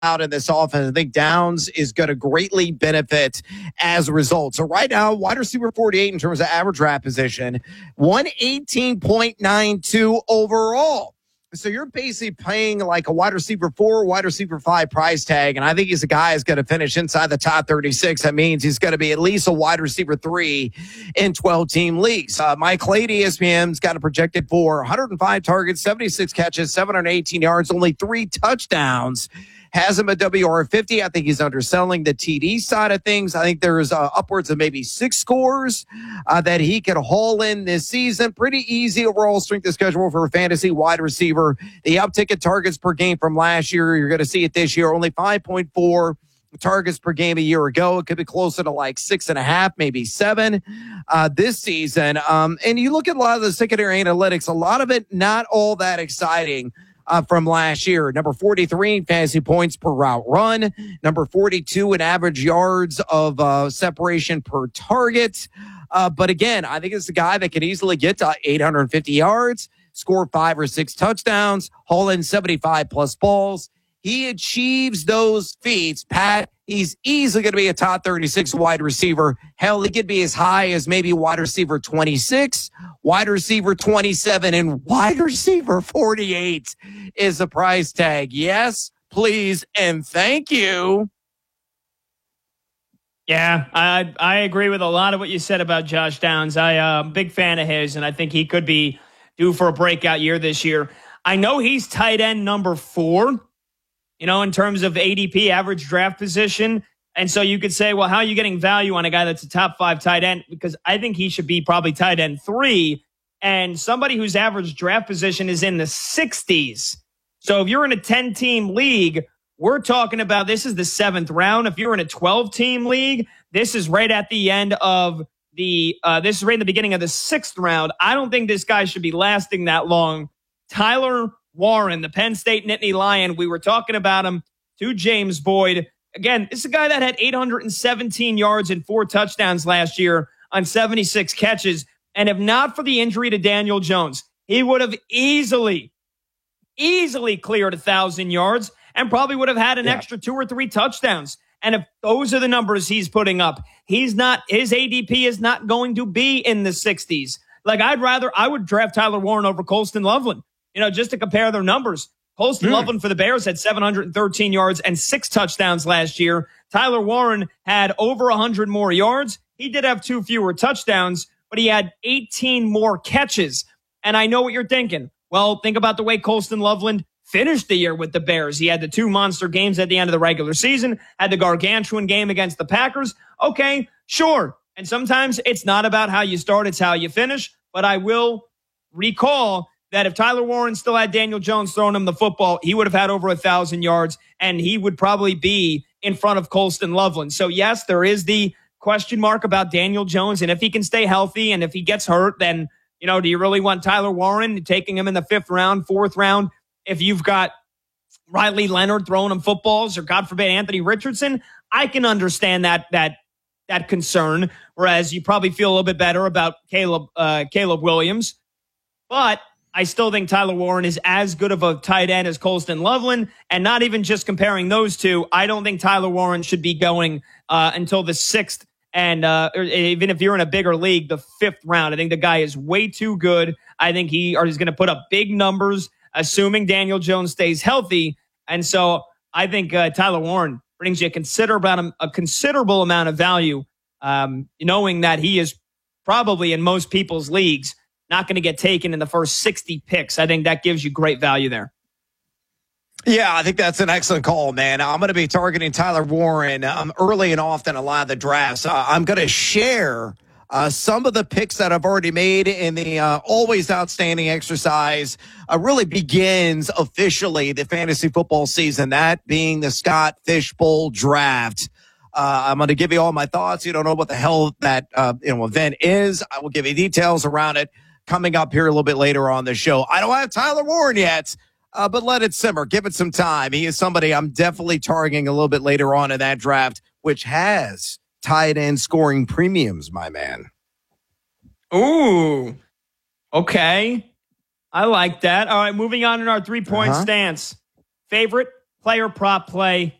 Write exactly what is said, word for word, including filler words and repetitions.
out in this offense. I think Downs is going to greatly benefit as a result. So right now, wide receiver forty-eight in terms of average draft position, one eighteen point nine two overall. So you're basically paying like a wide receiver four, wide receiver five price tag. And I think he's a guy who's going to finish inside the top thirty-six. That means he's going to be at least a wide receiver three in twelve team leagues. Uh, Mike Clay, E S P N's got a projected for one hundred five targets, seventy-six catches, seven hundred eighteen yards, only three touchdowns. Has him at W R fifty. I think he's underselling the T D side of things. I think there's uh, upwards of maybe six scores uh, that he could haul in this season. Pretty easy overall strength of schedule for a fantasy wide receiver. The uptick in targets per game from last year, you're going to see it this year, only five point four targets per game a year ago. It could be closer to like six and a half, maybe seven uh, this season. Um, and you look at a lot of the secondary analytics, a lot of it not all that exciting. Uh, from last year. Number forty-three in fantasy points per route run. Number forty-two in average yards of uh, separation per target. Uh, but again, I think it's a guy that can easily get to eight hundred fifty yards, score five or six touchdowns, haul in seventy-five plus balls. He achieves those feats, Pat. He's easily going to be a top thirty-six wide receiver. Hell, he could be as high as maybe wide receiver twenty-six, wide receiver twenty-seven, and wide receiver forty-eight is the price tag. Yes, please, and thank you. Yeah, I I agree with a lot of what you said about Josh Downs. I am uh, a big fan of his, and I think he could be due for a breakout year this year. I know he's tight end number four, you know, in terms of A D P, average draft position. And so you could say, well, how are you getting value on a guy that's a top five tight end? Because I think he should be probably tight end three, and somebody whose average draft position is in the sixties. So if you're in a ten-team league, we're talking about this is the seventh round. If you're in a twelve-team league, this is right at the end of the, uh, this is right in the beginning of the sixth round. I don't think this guy should be lasting that long. Tyler Warren, the Penn State Nittany Lion, we were talking about him to James Boyd. Again, this is a guy that had eight hundred seventeen yards and four touchdowns last year on seventy-six catches. And if not for the injury to Daniel Jones, he would have easily, easily cleared one thousand yards and probably would have had an yeah. extra two or three touchdowns. And if those are the numbers he's putting up, he's not, his A D P is not going to be in the sixties. Like, I'd rather, I would draft Tyler Warren over Colston Loveland. You know, just to compare their numbers. Colston mm. Loveland for the Bears had seven hundred thirteen yards and six touchdowns last year. Tyler Warren had over one hundred more yards. He did have two fewer touchdowns, but he had eighteen more catches. And I know what you're thinking. Well, think about the way Colston Loveland finished the year with the Bears. He had the two monster games at the end of the regular season, had the gargantuan game against the Packers. Okay, sure. And sometimes it's not about how you start, it's how you finish. But I will recall that if Tyler Warren still had Daniel Jones throwing him the football, he would have had over a thousand yards, and he would probably be in front of Colston Loveland. So yes, there is the question mark about Daniel Jones, and if he can stay healthy, and if he gets hurt, then, you know, do you really want Tyler Warren taking him in the fifth round, fourth round? If you've got Riley Leonard throwing him footballs, or God forbid Anthony Richardson, I can understand that that that concern. Whereas you probably feel a little bit better about Caleb uh, Caleb Williams, but I still think Tyler Warren is as good of a tight end as Colston Loveland. And not even just comparing those two, I don't think Tyler Warren should be going uh, until the sixth. And uh, or even if you're in a bigger league, the fifth round. I think the guy is way too good. I think he is going to put up big numbers, assuming Daniel Jones stays healthy. And so I think uh, Tyler Warren brings you a considerable, a considerable amount of value, um, knowing that he is probably in most people's leagues not going to get taken in the first sixty picks. I think that gives you great value there. Yeah, I think that's an excellent call, man. I'm going to be targeting Tyler Warren um, early and often a lot of the drafts. Uh, I'm going to share uh, some of the picks that I've already made in the uh, always outstanding exercise. Uh, really begins officially the fantasy football season, that being the Scott Fish Bowl draft. Uh, I'm going to give you all my thoughts. You don't know what the hell that uh, you know event is. I will give you details around it coming up here a little bit later on the show. I don't have Tyler Warren yet, uh, but let it simmer. Give it some time. He is somebody I'm definitely targeting a little bit later on in that draft, which has tight end scoring premiums, my man. Ooh, okay. I like that. All right, moving on in our three-point uh-huh. stance. Favorite player prop play